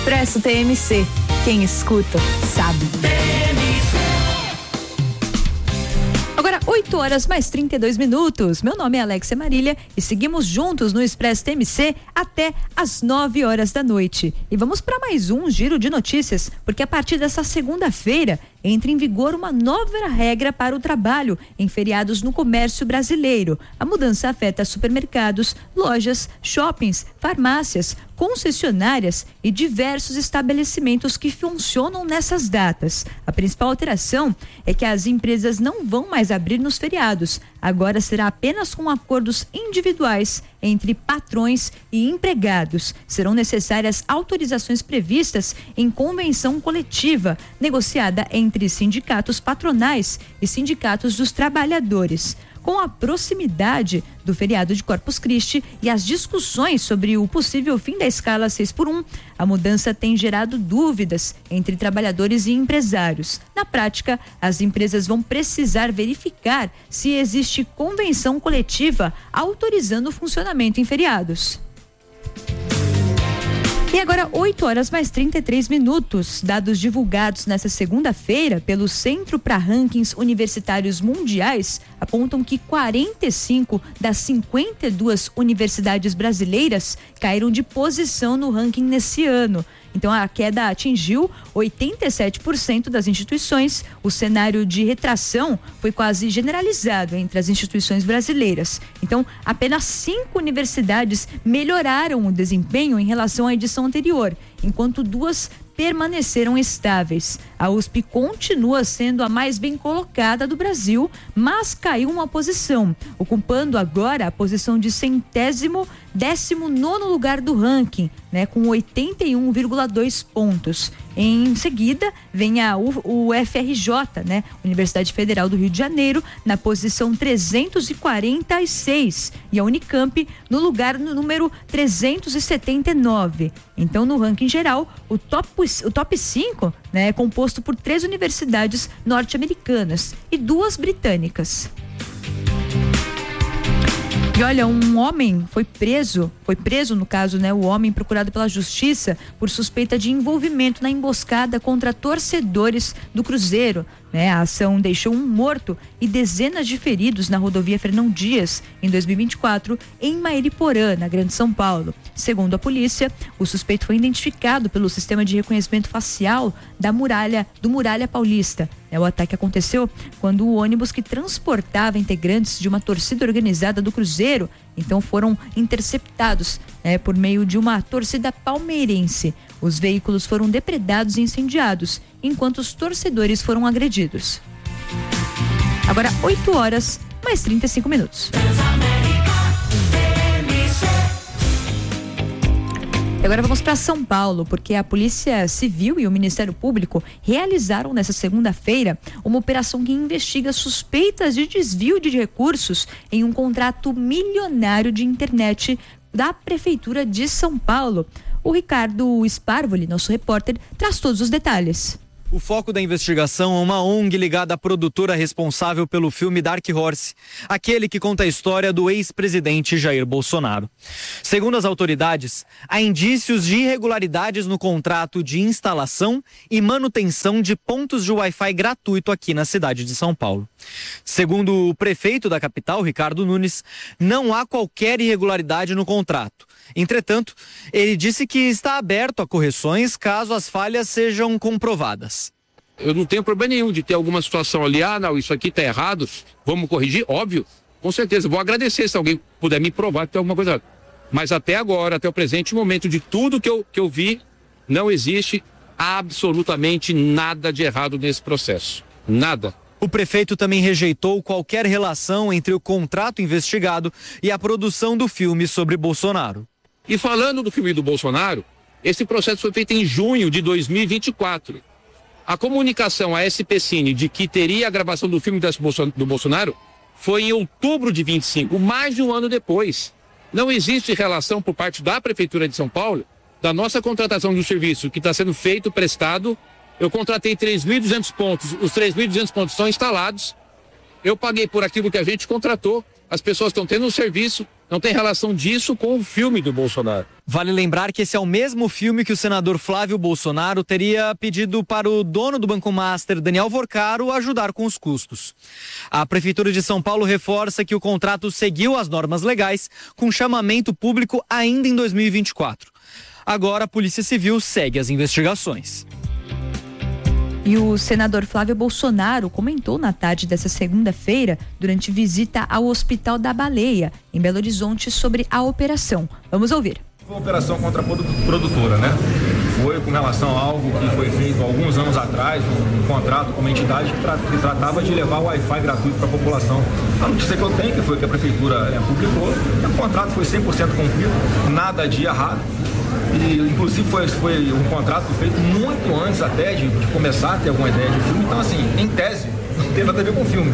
Expresso TMC. Quem escuta, sabe. Agora, 8 horas mais 32 minutos. Meu nome é Alexia Marília e seguimos juntos no Expresso TMC até às 9 horas da noite. E vamos para mais um giro de notícias, porque a partir dessa segunda-feira entra em vigor uma nova regra para o trabalho em feriados no comércio brasileiro. A mudança afeta supermercados, lojas, shoppings, farmácias, concessionárias e diversos estabelecimentos que funcionam nessas datas. A principal alteração é que as empresas não vão mais abrir nos feriados. Agora será apenas com acordos individuais entre patrões e empregados. Serão necessárias autorizações previstas em convenção coletiva, negociada entre sindicatos patronais e sindicatos dos trabalhadores. Com a proximidade do feriado de Corpus Christi e as discussões sobre o possível fim da escala 6x1, a mudança tem gerado dúvidas entre trabalhadores e empresários. Na prática, as empresas vão precisar verificar se existe convenção coletiva autorizando o funcionamento em feriados. E agora, 8 horas mais 33 minutos. Dados divulgados nesta segunda-feira pelo Centro para Rankings Universitários Mundiais apontam que 45 das 52 universidades brasileiras caíram de posição no ranking nesse ano. Então, a queda atingiu 87% das instituições. O cenário de retração foi quase generalizado entre as instituições brasileiras. Então, apenas 5 universidades melhoraram o desempenho em relação à edição anterior, enquanto 2 permaneceram estáveis. A USP continua sendo a mais bem colocada do Brasil, mas caiu uma posição, ocupando agora a posição de 119º lugar do ranking, com 81,2 pontos. Em seguida, vem a UFRJ, Universidade Federal do Rio de Janeiro, na posição 346, e a Unicamp no número 379. Então, no ranking geral, o top 5 é composto por 3 universidades norte-americanas e 2 britânicas. E olha, um homem foi preso no caso, o homem procurado pela justiça por suspeita de envolvimento na emboscada contra torcedores do Cruzeiro. A ação deixou um morto e dezenas de feridos na rodovia Fernão Dias em 2024, em Mairiporã, na Grande São Paulo. Segundo a polícia, o suspeito foi identificado pelo sistema de reconhecimento facial do Muralha Paulista. O ataque aconteceu quando o ônibus que transportava integrantes de uma torcida organizada do Cruzeiro, então foram interceptados por meio de uma torcida palmeirense. Os veículos foram depredados e incendiados, enquanto os torcedores foram agredidos. Agora, 8 horas mais 35 minutos. Agora vamos para São Paulo, porque a Polícia Civil e o Ministério Público realizaram nesta segunda-feira uma operação que investiga suspeitas de desvio de recursos em um contrato milionário de internet da Prefeitura de São Paulo. O Ricardo Sparvoli, nosso repórter, traz todos os detalhes. O foco da investigação é uma ONG ligada à produtora responsável pelo filme Dark Horse, aquele que conta a história do ex-presidente Jair Bolsonaro. Segundo as autoridades, há indícios de irregularidades no contrato de instalação e manutenção de pontos de Wi-Fi gratuito aqui na cidade de São Paulo. Segundo o prefeito da capital, Ricardo Nunes, não há qualquer irregularidade no contrato. Entretanto, ele disse que está aberto a correções caso as falhas sejam comprovadas. Eu não tenho problema nenhum de ter alguma situação ali, não, isso aqui está errado, vamos corrigir, óbvio, com certeza. Vou agradecer se alguém puder me provar que tem alguma coisa errada. Mas até agora, até o presente momento, de tudo que eu vi, não existe absolutamente nada de errado nesse processo. Nada. O prefeito também rejeitou qualquer relação entre o contrato investigado e a produção do filme sobre Bolsonaro. E falando do filme do Bolsonaro, esse processo foi feito em junho de 2024. A comunicação à SPCine de que teria a gravação do filme do Bolsonaro foi em outubro de 25, mais de um ano depois. Não existe relação por parte da Prefeitura de São Paulo, da nossa contratação do serviço que está sendo feito, prestado. Eu contratei 3.200 pontos, os 3.200 pontos estão instalados. Eu paguei por aquilo que a gente contratou, as pessoas estão tendo um serviço, Não tem relação disso com o filme do Bolsonaro. Vale lembrar que esse é o mesmo filme que o senador Flávio Bolsonaro teria pedido para o dono do Banco Master, Daniel Vorcaro, ajudar com os custos. A Prefeitura de São Paulo reforça que o contrato seguiu as normas legais, com chamamento público ainda em 2024. Agora a Polícia Civil segue as investigações. E o senador Flávio Bolsonaro comentou na tarde dessa segunda-feira, durante visita ao Hospital da Baleia, em Belo Horizonte, sobre a operação. Vamos ouvir. Foi uma operação contra a produtora, né? Foi com relação a algo que foi feito há alguns anos atrás, um contrato com uma entidade que tratava de levar o Wi-Fi gratuito para a população. A notícia que eu tenho, que foi que a Prefeitura publicou, o contrato foi 100% cumprido, nada de errado. E, inclusive, foi um contrato feito muito antes até de começar a ter alguma ideia de filme. Então, assim, em tese, não tem nada a ver com o filme.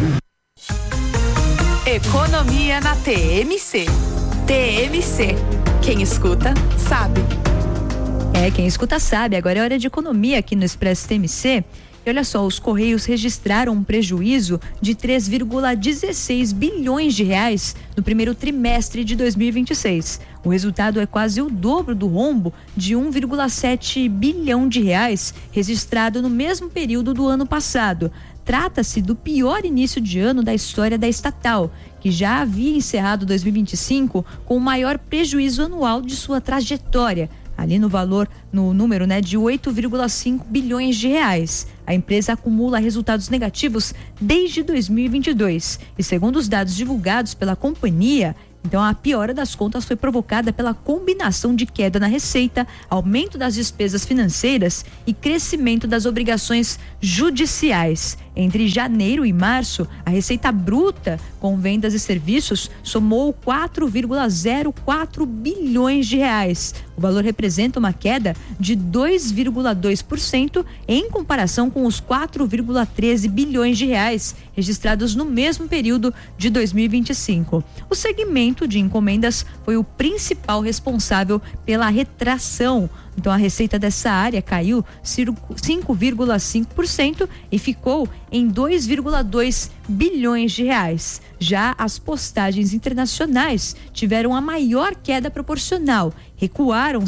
Economia na TMC. TMC. Quem escuta, sabe. Quem escuta sabe. Agora é hora de economia aqui no Expresso TMC. E olha só, os Correios registraram um prejuízo de 3,16 bilhões de reais no primeiro trimestre de 2026. O resultado é quase o dobro do rombo de 1,7 bilhão de reais registrado no mesmo período do ano passado. Trata-se do pior início de ano da história da estatal, que já havia encerrado 2025 com o maior prejuízo anual de sua trajetória, ali no número de 8,5 bilhões de reais. A empresa acumula resultados negativos desde 2022 e, segundo os dados divulgados pela companhia, então a piora das contas foi provocada pela combinação de queda na receita, aumento das despesas financeiras e crescimento das obrigações judiciais. Entre janeiro e março, a receita bruta com vendas e serviços somou 4,04 bilhões de reais. O valor representa uma queda de 2,2% em comparação com os 4,13 bilhões de reais registrados no mesmo período de 2025. O segmento de encomendas foi o principal responsável pela retração. Então a receita dessa área caiu 5,5% e ficou em 2,2 bilhões de reais. Já as postagens internacionais tiveram a maior queda proporcional, recuaram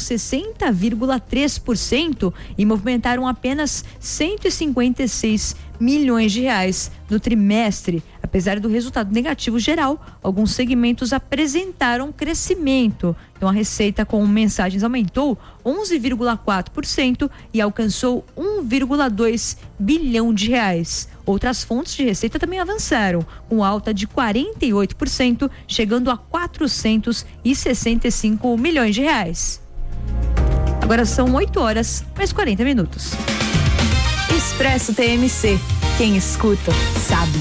60,3% e movimentaram apenas 156 milhões de reais no trimestre. Apesar do resultado negativo geral, alguns segmentos apresentaram crescimento. Então a receita com mensagens aumentou 11,4% e alcançou 1,2 bilhão de reais. Outras fontes de receita também avançaram, com alta de 48%, chegando a 465 milhões de reais. Agora são 8 horas, mais 40 minutos. Expresso TMC. Quem escuta, sabe.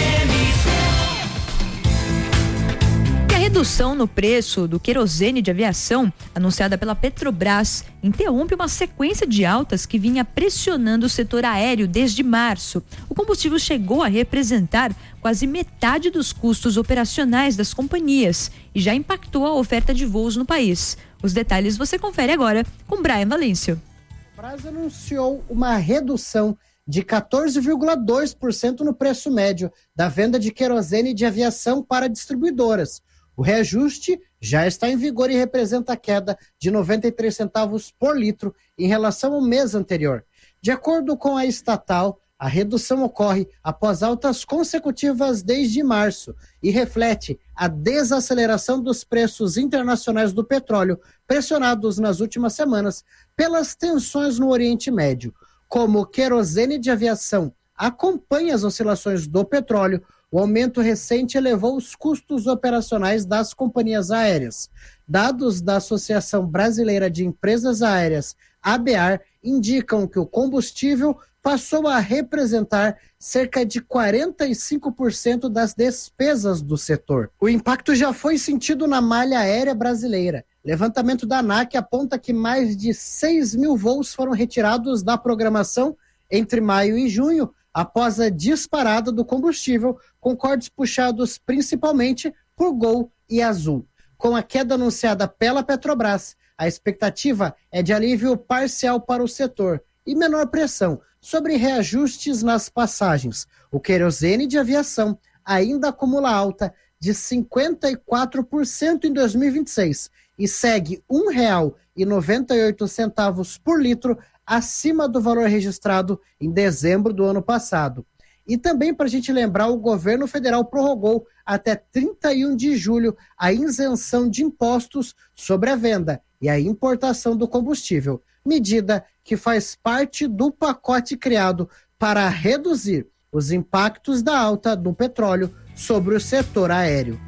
E a redução no preço do querosene de aviação, anunciada pela Petrobras, interrompe uma sequência de altas que vinha pressionando o setor aéreo desde março. O combustível chegou a representar quase metade dos custos operacionais das companhias e já impactou a oferta de voos no país. Os detalhes você confere agora com Brian Valêncio. A Petrobras anunciou uma redução de 14,2% no preço médio da venda de querosene de aviação para distribuidoras. O reajuste já está em vigor e representa a queda de 93 centavos por litro em relação ao mês anterior. De acordo com a estatal, a redução ocorre após altas consecutivas desde março e reflete a desaceleração dos preços internacionais do petróleo, pressionados nas últimas semanas pelas tensões no Oriente Médio. Como o querosene de aviação acompanha as oscilações do petróleo, o aumento recente elevou os custos operacionais das companhias aéreas. Dados da Associação Brasileira de Empresas Aéreas, ABAR, indicam que o combustível passou a representar cerca de 45% das despesas do setor. O impacto já foi sentido na malha aérea brasileira. Levantamento da ANAC aponta que mais de 6 mil voos foram retirados da programação entre maio e junho, após a disparada do combustível, com cortes puxados principalmente por Gol e Azul. Com a queda anunciada pela Petrobras, a expectativa é de alívio parcial para o setor e menor pressão sobre reajustes nas passagens. O querosene de aviação ainda acumula alta de 54% em 2026 e segue R$ 1,98 por litro acima do valor registrado em dezembro do ano passado. E também, para a gente lembrar, o governo federal prorrogou até 31 de julho a isenção de impostos sobre a venda e a importação do combustível, medida que faz parte do pacote criado para reduzir os impactos da alta do petróleo sobre o setor aéreo.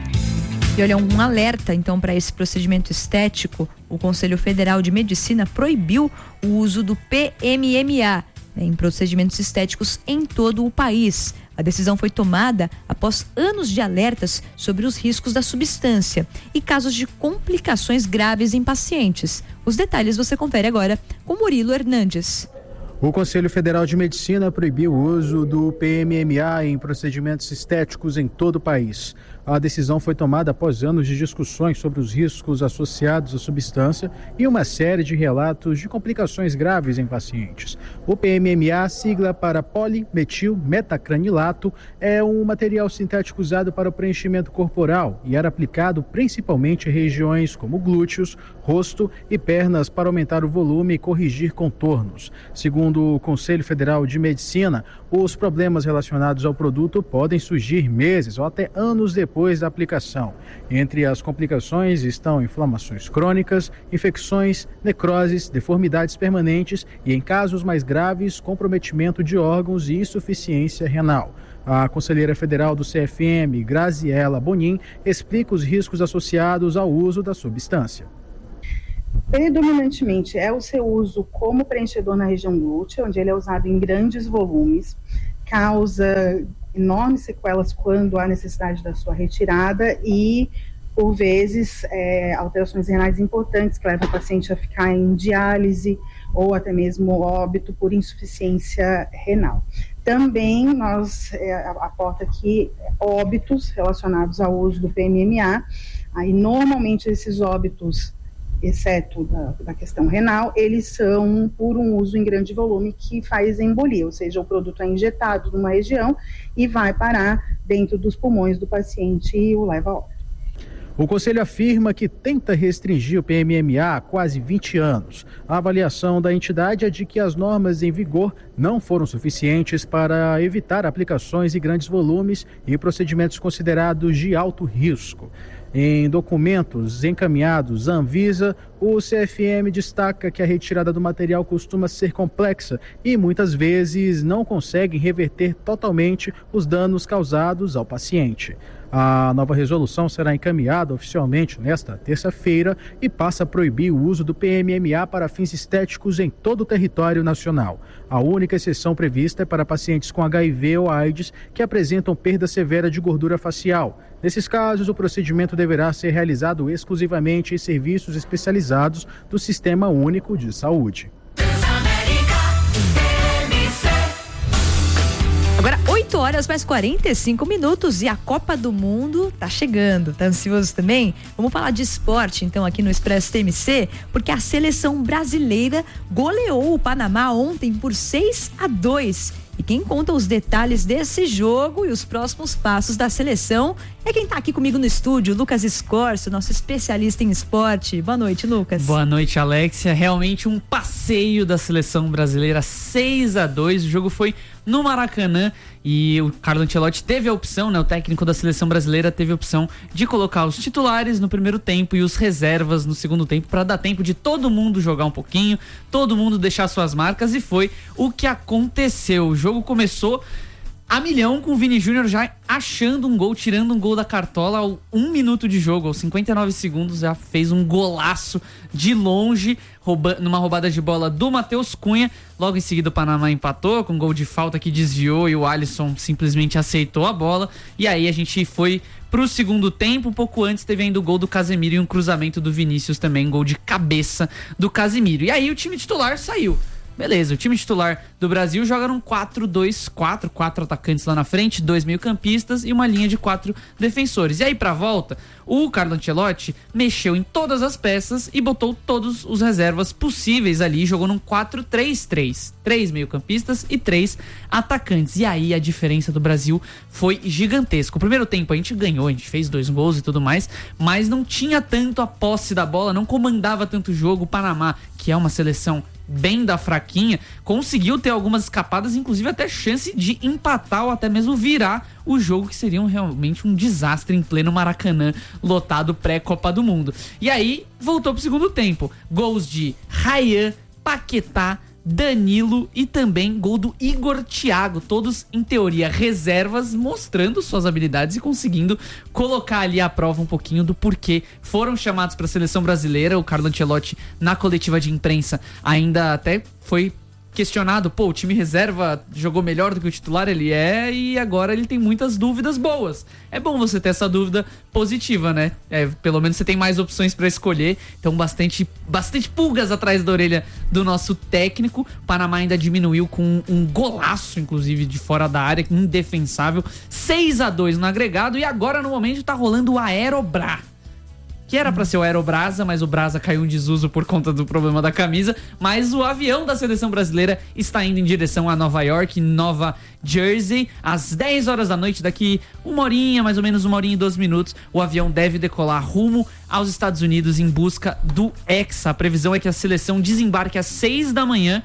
E olha, um alerta então para esse procedimento estético. O Conselho Federal de Medicina proibiu o uso do PMMA em procedimentos estéticos em todo o país. A decisão foi tomada após anos de alertas sobre os riscos da substância e casos de complicações graves em pacientes. Os detalhes você confere agora com Murilo Hernandes. O Conselho Federal de Medicina proibiu o uso do PMMA em procedimentos estéticos em todo o país. A decisão foi tomada após anos de discussões sobre os riscos associados à substância e uma série de relatos de complicações graves em pacientes. O PMMA, sigla para polimetilmetacranilato, é um material sintético usado para o preenchimento corporal e era aplicado principalmente em regiões como glúteos, rosto e pernas para aumentar o volume e corrigir contornos. Segundo o Conselho Federal de Medicina, os problemas relacionados ao produto podem surgir meses ou até anos depois da aplicação. Entre as complicações estão inflamações crônicas, infecções, necroses, deformidades permanentes e, em casos mais graves, comprometimento de órgãos e insuficiência renal. A conselheira federal do CFM, Graziela Bonin, explica os riscos associados ao uso da substância. Predominantemente é o seu uso como preenchedor na região glútea, onde ele é usado em grandes volumes, causa enormes sequelas quando há necessidade da sua retirada e, por vezes, alterações renais importantes que levam o paciente a ficar em diálise ou até mesmo óbito por insuficiência renal. Também nós aporta aqui óbitos relacionados ao uso do PMMA, aí normalmente esses óbitos, exceto da questão renal, eles são por um uso em grande volume que faz embolia, ou seja, o produto é injetado numa região e vai parar dentro dos pulmões do paciente e o leva a óbito. O Conselho afirma que tenta restringir o PMMA há quase 20 anos. A avaliação da entidade é de que as normas em vigor não foram suficientes para evitar aplicações em grandes volumes e procedimentos considerados de alto risco. Em documentos encaminhados à Anvisa, o CFM destaca que a retirada do material costuma ser complexa e muitas vezes não consegue reverter totalmente os danos causados ao paciente. A nova resolução será encaminhada oficialmente nesta terça-feira e passa a proibir o uso do PMMA para fins estéticos em todo o território nacional. A única exceção prevista é para pacientes com HIV ou AIDS que apresentam perda severa de gordura facial. Nesses casos, o procedimento deverá ser realizado exclusivamente em serviços especializados do Sistema Único de Saúde. Agora, 8h mais 45 minutos e a Copa do Mundo tá chegando. Tá ansioso também? Vamos falar de esporte, então, aqui no Expresso TMC, porque a seleção brasileira goleou o Panamá ontem por 6-2. E quem conta os detalhes desse jogo e os próximos passos da seleção é quem tá aqui comigo no estúdio, Lucas Escorcio, nosso especialista em esporte. Boa noite, Lucas. Boa noite, Alexia. Realmente um passeio da seleção brasileira, 6-2. O jogo foi no Maracanã e o Carlo Ancelotti teve a opção, o técnico da seleção brasileira teve a opção de colocar os titulares no primeiro tempo e os reservas no segundo tempo para dar tempo de todo mundo jogar um pouquinho, todo mundo deixar suas marcas, e foi o que aconteceu. O jogo começou a milhão, com o Vini Júnior já achando um gol, tirando um gol da cartola ao 1 minuto de jogo, aos 59 segundos já fez um golaço de longe, numa roubada de bola do Matheus Cunha. Logo em seguida o Panamá empatou com um gol de falta que desviou e o Alisson simplesmente aceitou a bola, e aí a gente foi pro segundo tempo. Um pouco antes teve ainda o gol do Casemiro e um cruzamento do Vinícius também, gol de cabeça do Casemiro, e aí o time titular saiu. Beleza, o time titular do Brasil joga num 4-2-4, 4 atacantes lá na frente, 2 meio-campistas e uma linha de 4 defensores. E aí pra volta, o Carlo Ancelotti mexeu em todas as peças e botou todos os reservas possíveis ali, jogou num 4-3-3, 3 meio-campistas e 3 atacantes. E aí a diferença do Brasil foi gigantesca. O primeiro tempo a gente ganhou, a gente fez 2 gols e tudo mais, mas não tinha tanto a posse da bola, não comandava tanto o jogo. O Panamá, que é uma seleção bem da fraquinha, conseguiu ter algumas escapadas, inclusive até chance de empatar ou até mesmo virar o jogo, que seria realmente um desastre em pleno Maracanã, lotado pré-Copa do Mundo. E aí, voltou pro segundo tempo. Gols de Ryan, Paquetá, Danilo e também gol do Igor Thiago, todos em teoria reservas, mostrando suas habilidades e conseguindo colocar ali à prova um pouquinho do porquê foram chamados para a seleção brasileira. O Carlo Ancelotti, na coletiva de imprensa, ainda até foi questionado, o time reserva jogou melhor do que o titular, ele e agora ele tem muitas dúvidas boas. É bom você ter essa dúvida positiva, né? Pelo menos você tem mais opções para escolher, então bastante pulgas atrás da orelha do nosso técnico. O Panamá ainda diminuiu com um golaço, inclusive, de fora da área, indefensável, 6-2 no agregado, e agora no momento tá rolando o Aerobra, que era pra ser o Aerobrasa, mas o Brasa caiu em desuso por conta do problema da camisa. Mas o avião da seleção brasileira está indo em direção a Nova York, Nova Jersey, às 10 horas da noite. Daqui uma horinha, mais ou menos 1 horinha e 12 minutos, o avião deve decolar rumo aos Estados Unidos em busca do Hexa. A previsão é que a seleção desembarque às 6 da manhã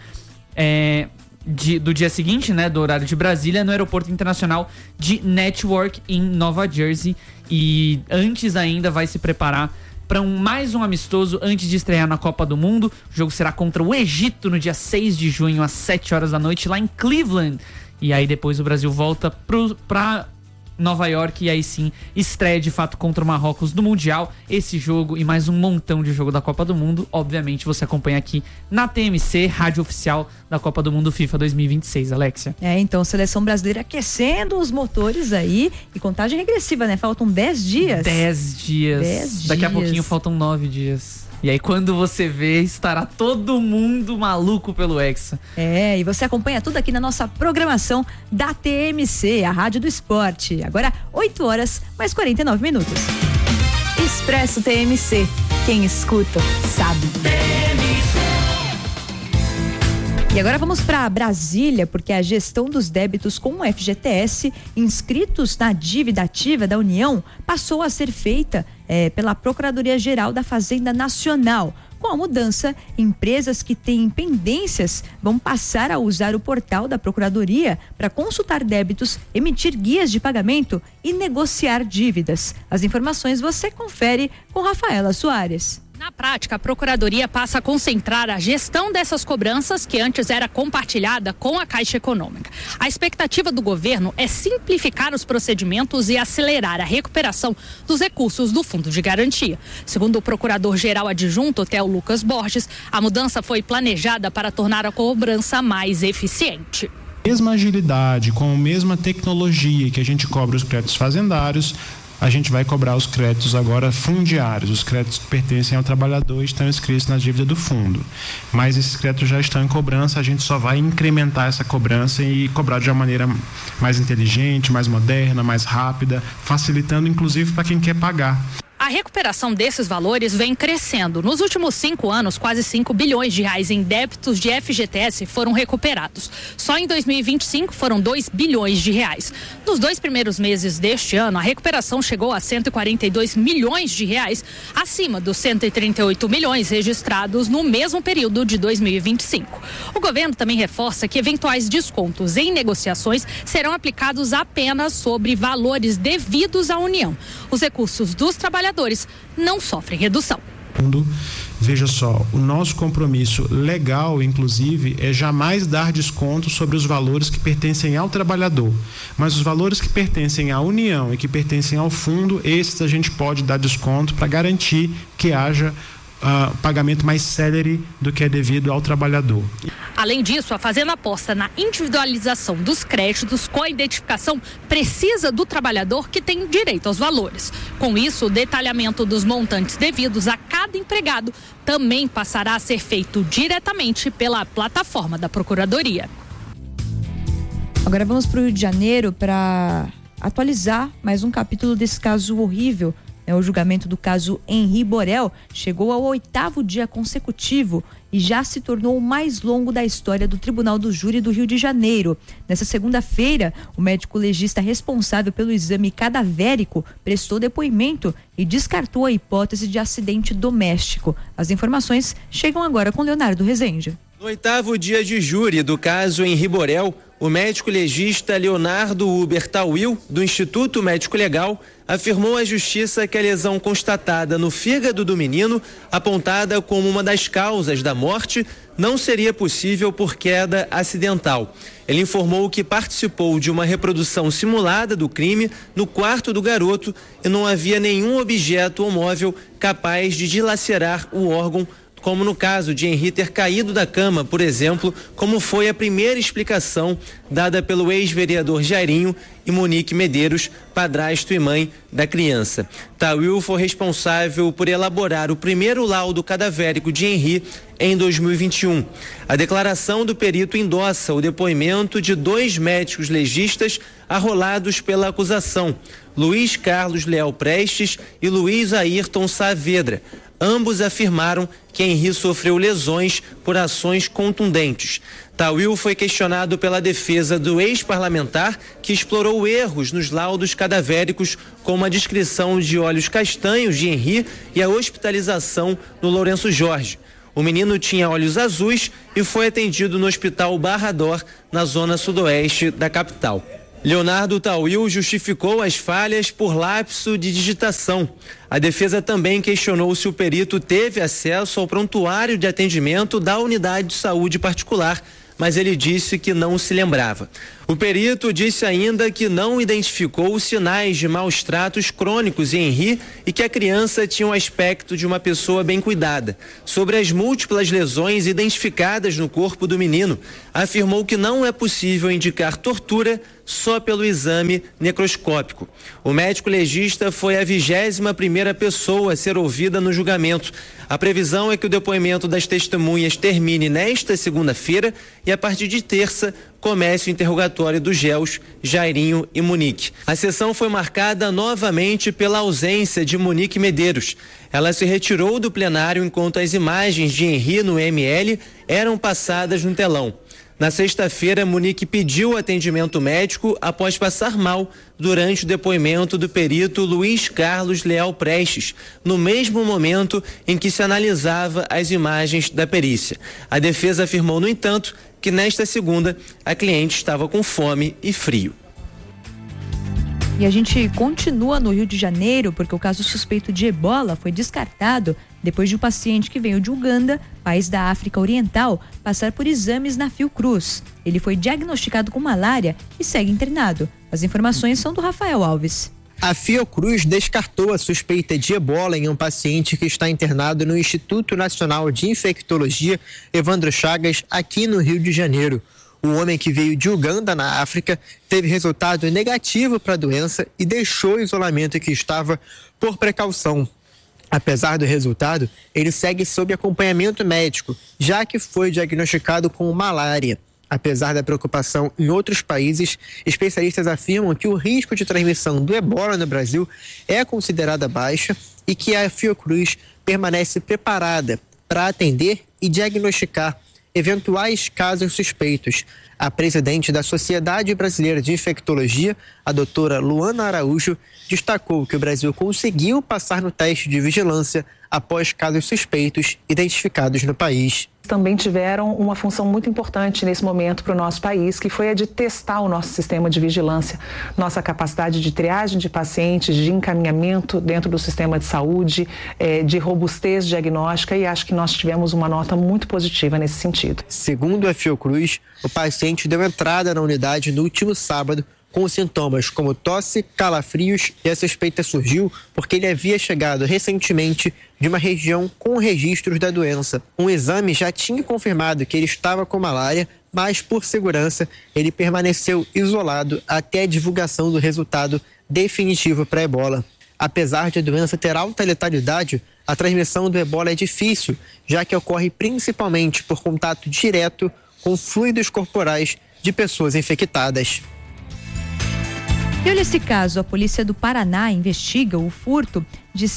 do dia seguinte, né, do horário de Brasília, no aeroporto internacional de Newark, em Nova Jersey. E antes ainda vai se preparar para mais um amistoso antes de estrear na Copa do Mundo. O jogo será contra o Egito no dia 6 de junho, às 7 horas da noite, lá em Cleveland. E aí depois o Brasil volta para Nova York e aí sim estreia de fato contra o Marrocos no Mundial. Esse jogo e mais um montão de jogo da Copa do Mundo, obviamente você acompanha aqui na TMC, rádio oficial da Copa do Mundo FIFA 2026, Alexia. Então, seleção brasileira aquecendo os motores aí e contagem regressiva, né? Faltam 10 dias. 10 dias. Daqui a pouquinho faltam 9 dias. E aí quando você vê, estará todo mundo maluco pelo Hexa. E você acompanha tudo aqui na nossa programação da TMC, a Rádio do Esporte. Agora 8 horas, mais 49 minutos. Expresso TMC. Quem escuta, sabe. E agora vamos para Brasília, porque a gestão dos débitos com o FGTS inscritos na dívida ativa da União passou a ser feita pela Procuradoria-Geral da Fazenda Nacional. Com a mudança, empresas que têm pendências vão passar a usar o portal da Procuradoria para consultar débitos, emitir guias de pagamento e negociar dívidas. As informações você confere com Rafaela Soares. Na prática, a Procuradoria passa a concentrar a gestão dessas cobranças, que antes era compartilhada com a Caixa Econômica. A expectativa do governo é simplificar os procedimentos e acelerar a recuperação dos recursos do Fundo de Garantia. Segundo o Procurador-Geral Adjunto, Theo Lucas Borges, a mudança foi planejada para tornar a cobrança mais eficiente. Mesma agilidade, com a mesma tecnologia que a gente cobra os créditos fazendários, a gente vai cobrar os créditos agora fundiários, os créditos que pertencem ao trabalhador e estão inscritos na dívida do fundo. Mas esses créditos já estão em cobrança, a gente só vai incrementar essa cobrança e cobrar de uma maneira mais inteligente, mais moderna, mais rápida, facilitando inclusive para quem quer pagar. A recuperação desses valores vem crescendo. Nos últimos 5 anos, quase 5 bilhões de reais em débitos de FGTS foram recuperados. Só em 2025 foram 2 bilhões de reais. Nos 2 primeiros meses deste ano, a recuperação chegou a 142 milhões de reais, acima dos 138 milhões registrados no mesmo período de 2025. O governo também reforça que eventuais descontos em negociações serão aplicados apenas sobre valores devidos à União. Os recursos dos trabalhadores não sofrem redução. Veja só, o nosso compromisso legal, inclusive, é jamais dar desconto sobre os valores que pertencem ao trabalhador. Mas os valores que pertencem à União e que pertencem ao fundo, esses a gente pode dar desconto para garantir que haja pagamento mais célere do que é devido ao trabalhador. Além disso, a Fazenda aposta na individualização dos créditos com a identificação precisa do trabalhador que tem direito aos valores. Com isso, o detalhamento dos montantes devidos a cada empregado também passará a ser feito diretamente pela plataforma da Procuradoria. Agora vamos para o Rio de Janeiro para atualizar mais um capítulo desse caso horrível. O julgamento do caso Henri Borel chegou ao 8º dia consecutivo e já se tornou o mais longo da história do Tribunal do Júri do Rio de Janeiro. Nessa segunda-feira, o médico legista responsável pelo exame cadavérico prestou depoimento e descartou a hipótese de acidente doméstico. As informações chegam agora com Leonardo Rezende. No 8º dia de júri do caso Henri Borel, o médico legista Leonardo Huber Tawil, do Instituto Médico Legal, afirmou à justiça que a lesão constatada no fígado do menino, apontada como uma das causas da morte, não seria possível por queda acidental. Ele informou que participou de uma reprodução simulada do crime no quarto do garoto e não havia nenhum objeto ou móvel capaz de dilacerar o órgão, como no caso de Henri ter caído da cama, por exemplo, como foi a primeira explicação dada pelo ex-vereador Jairinho e Monique Medeiros, padrasto e mãe da criança. Tawil foi responsável por elaborar o primeiro laudo cadavérico de Henri em 2021. A declaração do perito endossa o depoimento de 2 médicos legistas arrolados pela acusação, Luiz Carlos Leal Prestes e Luiz Ayrton Saavedra. Ambos afirmaram que Henri sofreu lesões por ações contundentes. Tawil foi questionado pela defesa do ex-parlamentar, que explorou erros nos laudos cadavéricos, como a descrição de olhos castanhos de Henri e a hospitalização no Lourenço Jorge. O menino tinha olhos azuis e foi atendido no Hospital Barra d'Or, na zona sudoeste da capital. Leonardo Tawil justificou as falhas por lapso de digitação. A defesa também questionou se o perito teve acesso ao prontuário de atendimento da unidade de saúde particular, mas ele disse que não se lembrava. O perito disse ainda que não identificou sinais de maus tratos crônicos em Henri e que a criança tinha o aspecto de uma pessoa bem cuidada. Sobre as múltiplas lesões identificadas no corpo do menino, afirmou que não é possível indicar tortura só pelo exame necroscópico. O médico legista foi a 21ª pessoa a ser ouvida no julgamento. A previsão é que o depoimento das testemunhas termine nesta segunda-feira e a partir de terça comece o interrogatório dos réus Jairinho e Monique. A sessão foi marcada novamente pela ausência de Monique Medeiros. Ela se retirou do plenário enquanto as imagens de Henri no ML eram passadas no telão. Na sexta-feira, Monique pediu atendimento médico após passar mal durante o depoimento do perito Luiz Carlos Leal Prestes, no mesmo momento em que se analisava as imagens da perícia. A defesa afirmou, no entanto, que nesta segunda a cliente estava com fome e frio. E a gente continua no Rio de Janeiro porque o caso suspeito de ebola foi descartado depois de um paciente que veio de Uganda, país da África Oriental, passar por exames na Fiocruz. Ele foi diagnosticado com malária e segue internado. As informações são do Rafael Alves. A Fiocruz descartou a suspeita de ebola em um paciente que está internado no Instituto Nacional de Infectologia Evandro Chagas, aqui no Rio de Janeiro. O homem que veio de Uganda, na África, teve resultado negativo para a doença e deixou o isolamento que estava por precaução. Apesar do resultado, ele segue sob acompanhamento médico, já que foi diagnosticado com malária. Apesar da preocupação em outros países, especialistas afirmam que o risco de transmissão do ebola no Brasil é considerada baixa e que a Fiocruz permanece preparada para atender e diagnosticar eventuais casos suspeitos. A presidente da Sociedade Brasileira de Infectologia, a doutora Luana Araújo, destacou que o Brasil conseguiu passar no teste de vigilância após casos suspeitos identificados no país. Também tiveram uma função muito importante nesse momento para o nosso país, que foi a de testar o nosso sistema de vigilância, nossa capacidade de triagem de pacientes, de encaminhamento dentro do sistema de saúde, de robustez diagnóstica, e acho que nós tivemos uma nota muito positiva nesse sentido. Segundo a Fiocruz, o paciente deu entrada na unidade no último sábado com sintomas como tosse, calafrios, e a suspeita surgiu porque ele havia chegado recentemente de uma região com registros da doença. Um exame já tinha confirmado que ele estava com malária, mas por segurança ele permaneceu isolado até a divulgação do resultado definitivo para a ebola. Apesar de a doença ter alta letalidade, a transmissão do ebola é difícil, já que ocorre principalmente por contato direto com fluidos corporais de pessoas infectadas. E olha esse caso, a polícia do Paraná investiga o furto de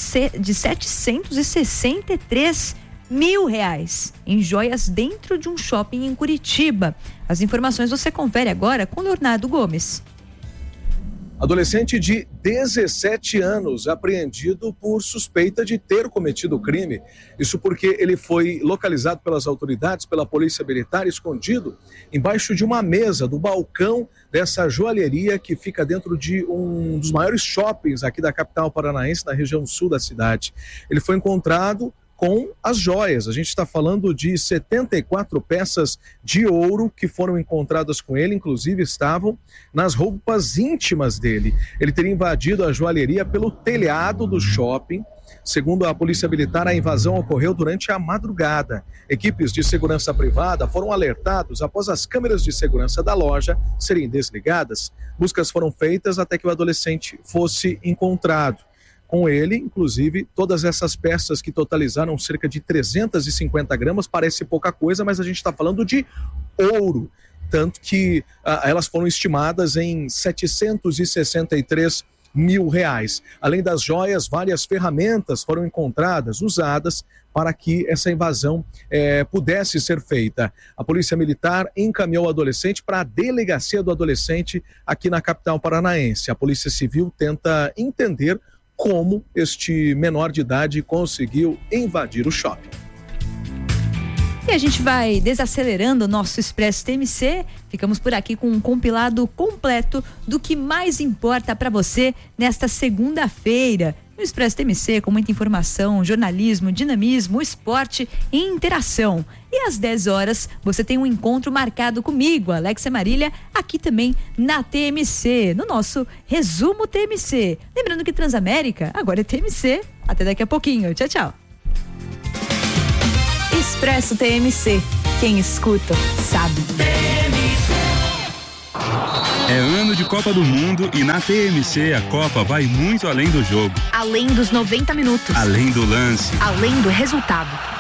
R$763 mil em joias dentro de um shopping em Curitiba. As informações você confere agora com Leonardo Gomes. Adolescente de 17 anos apreendido por suspeita de ter cometido o crime. Isso porque ele foi localizado pelas autoridades, pela polícia militar, escondido embaixo de uma mesa do balcão dessa joalheria que fica dentro de um dos maiores shoppings aqui da capital paranaense, na região sul da cidade. Ele foi encontrado com as joias. A gente está falando de 74 peças de ouro que foram encontradas com ele, inclusive estavam nas roupas íntimas dele. Ele teria invadido a joalheria pelo telhado do shopping. Segundo a Polícia Militar, a invasão ocorreu durante a madrugada. Equipes de segurança privada foram alertados após as câmeras de segurança da loja serem desligadas. Buscas foram feitas até que o adolescente fosse encontrado. Com ele, inclusive, todas essas peças que totalizaram cerca de 350 gramas, parece pouca coisa, mas a gente está falando de ouro, tanto que elas foram estimadas em R$763 mil. Além das joias, várias ferramentas foram encontradas, usadas para que essa invasão pudesse ser feita. A Polícia Militar encaminhou o adolescente para a delegacia do adolescente aqui na capital paranaense. A Polícia Civil tenta entender como este menor de idade conseguiu invadir o shopping. E a gente vai desacelerando o nosso Expresso TMC. Ficamos por aqui com um compilado completo do que mais importa para você nesta segunda-feira. No Expresso TMC, com muita informação, jornalismo, dinamismo, esporte e interação. E às 10 horas, você tem um encontro marcado comigo, Alexia Marília, aqui também na TMC, no nosso Resumo TMC. Lembrando que Transamérica agora é TMC. Até daqui a pouquinho. Tchau, tchau. Expresso TMC. Quem escuta, sabe. É ano de Copa do Mundo e na TMC a Copa vai muito além do jogo. Além dos 90 minutos. Além do lance. Além do resultado.